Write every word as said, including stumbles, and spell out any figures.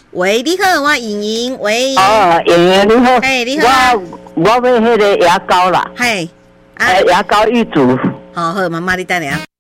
喂，你好，我莹莹，喂。 哦，莹莹你好。 嘿，你好。 我我要迄个牙膏啦。 嘿。 啊，牙膏一组。 好好，妈妈你等下。